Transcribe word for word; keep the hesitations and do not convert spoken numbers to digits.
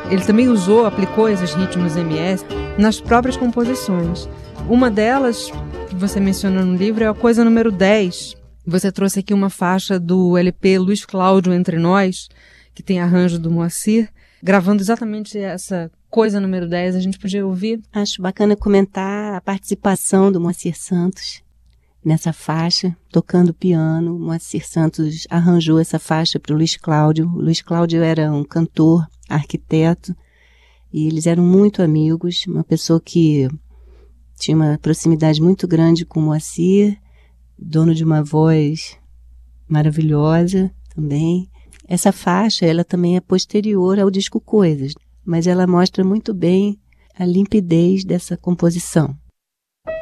ele também usou, aplicou esses ritmos M S nas próprias composições. Uma delas, que você menciona no livro, é a coisa número dez. Você trouxe aqui uma faixa do L P Luiz Cláudio Entre Nós, que tem arranjo do Moacir, gravando exatamente essa coisa número dez. A gente podia ouvir? Acho bacana comentar a participação do Moacir Santos nessa faixa, tocando piano. O Moacir Santos arranjou essa faixa para o Luiz Cláudio. O Luiz Cláudio era um cantor, arquiteto, e eles eram muito amigos, uma pessoa que tinha uma proximidade muito grande com o Moacir, dono de uma voz maravilhosa também. Essa faixa, ela também é posterior ao disco Coisas, mas ela mostra muito bem a limpidez dessa composição.